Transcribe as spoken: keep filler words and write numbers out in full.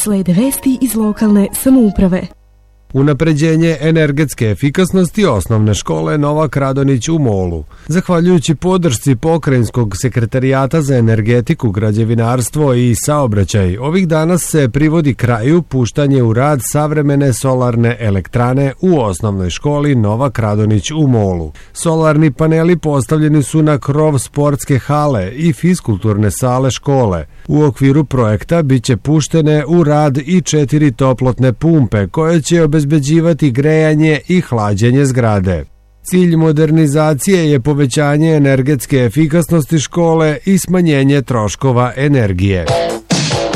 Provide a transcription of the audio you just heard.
slede vesti iz lokalne samouprave. Unapređenje energetske efikasnosti osnovne škole Novak Radonjić u Molu. Zahvaljujući podršci Pokrajinskog sekretarijata za energetiku, građevinarstvo i saobraćaj, ovih dana se privodi kraju puštanje u rad savremene solarne elektrane u osnovnoj školi Novak Radonjić u Molu. Solarni paneli postavljeni su na krov sportske hale i fiskulturne sale škole. U okviru projekta biće puštene u rad i četiri toplotne pumpe koje će obezbeđivati grejanje i hlađenje zgrade. Cilj modernizacije je povećanje energetske efikasnosti škole i smanjenje troškova energije.